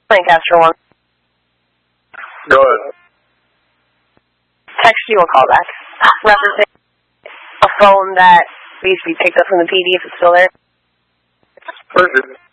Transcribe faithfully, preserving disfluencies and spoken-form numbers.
Lancaster one. Go ahead. Text you a call back. Referencing a phone that needs to be picked up from the P D if it's still there. Perfect.